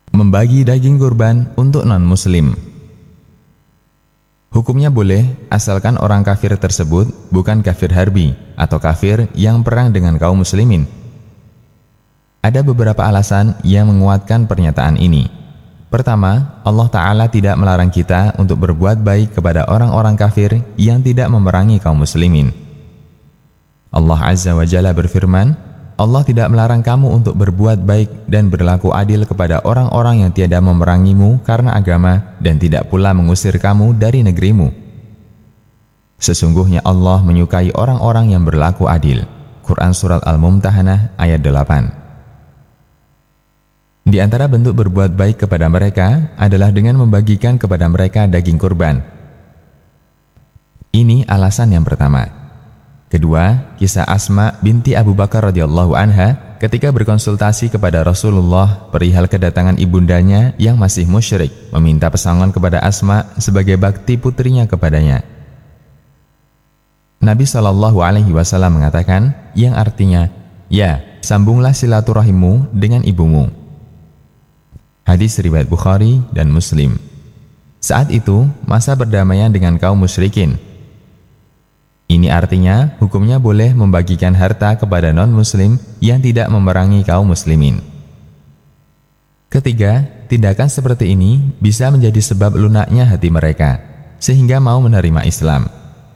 Membagi daging kurban untuk non-muslim. Hukumnya boleh asalkan orang kafir tersebut bukan kafir harbi atau kafir yang perang dengan kaum muslimin. Ada beberapa alasan yang menguatkan pernyataan ini. Pertama, Allah Ta'ala tidak melarang kita untuk berbuat baik kepada orang-orang kafir yang tidak memerangi kaum muslimin. Allah Azza wa Jalla berfirman, Allah tidak melarang kamu untuk berbuat baik dan berlaku adil kepada orang-orang yang tiada memerangimu karena agama dan tidak pula mengusir kamu dari negerimu. Sesungguhnya Allah menyukai orang-orang yang berlaku adil. Quran Surat Al-Mumtahanah ayat 8. Di antara bentuk berbuat baik kepada mereka adalah dengan membagikan kepada mereka daging kurban. Ini alasan yang pertama. Kedua, kisah Asma binti Abu Bakar radhiyallahu anha ketika berkonsultasi kepada Rasulullah perihal kedatangan ibundanya yang masih musyrik, meminta pesangon kepada Asma sebagai bakti putrinya kepadanya. Nabi SAW mengatakan, yang artinya, ya, sambunglah silaturahimmu dengan ibumu. Hadis riwayat Bukhari dan Muslim. Saat itu, masa perdamaian dengan kaum musyrikin. Ini artinya hukumnya boleh membagikan harta kepada non-muslim yang tidak memerangi kaum muslimin. Ketiga, tindakan seperti ini bisa menjadi sebab lunaknya hati mereka, sehingga mau menerima Islam.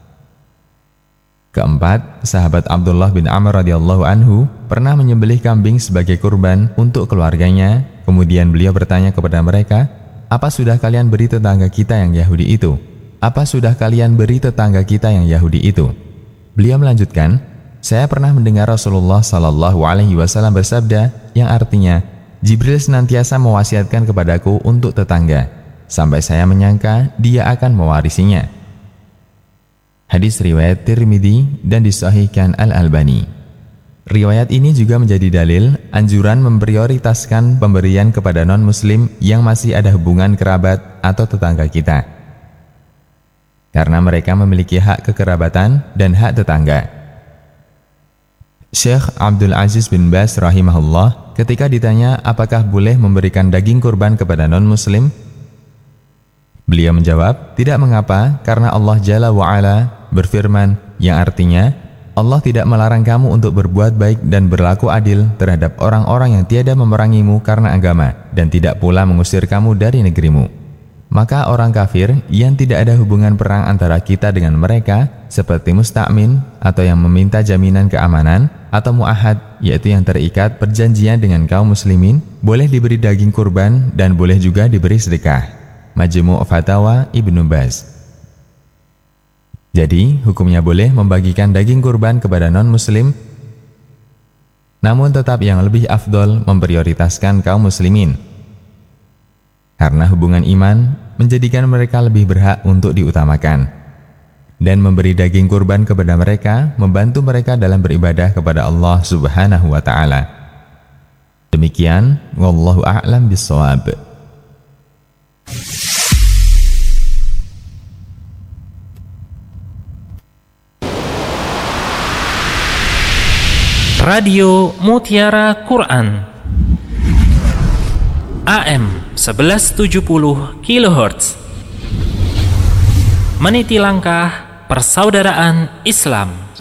Keempat, sahabat Abdullah bin Amr radhiyallahu anhu pernah menyembelih kambing sebagai kurban untuk keluarganya. Kemudian beliau bertanya kepada mereka, "Apa sudah kalian beri tetangga kita yang Yahudi itu? Apa sudah kalian beri tetangga kita yang Yahudi itu?" Beliau melanjutkan, "Saya pernah mendengar Rasulullah SAW bersabda yang artinya, Jibril senantiasa mewasiatkan kepadaku untuk tetangga, sampai saya menyangka dia akan mewarisinya." Hadis riwayat Tirmidzi dan disahihkan Al-Albani. Riwayat ini juga menjadi dalil anjuran memprioritaskan pemberian kepada non-muslim yang masih ada hubungan kerabat atau tetangga kita, karena mereka memiliki hak kekerabatan dan hak tetangga. Syekh Abdul Aziz bin Baz rahimahullah ketika ditanya apakah boleh memberikan daging kurban kepada non-muslim, beliau menjawab, tidak mengapa, karena Allah Jalla wa'ala berfirman, yang artinya, Allah tidak melarang kamu untuk berbuat baik dan berlaku adil terhadap orang-orang yang tiada memerangimu karena agama dan tidak pula mengusir kamu dari negerimu. Maka orang kafir yang tidak ada hubungan perang antara kita dengan mereka, seperti musta'min atau yang meminta jaminan keamanan, atau mu'ahad, yaitu yang terikat perjanjian dengan kaum muslimin, boleh diberi daging kurban dan boleh juga diberi sedekah. Majmu' Fatawa Ibnu Baz. Jadi, hukumnya boleh membagikan daging kurban kepada non-muslim, namun tetap yang lebih afdol memprioritaskan kaum muslimin, karena hubungan iman menjadikan mereka lebih berhak untuk diutamakan. Dan memberi daging kurban kepada mereka membantu mereka dalam beribadah kepada Allah Subhanahu wa Ta'ala. Demikian, wallahu a'lam bishawab. Radio Mutiara Quran AM 1170 kHz, meniti langkah persaudaraan Islam.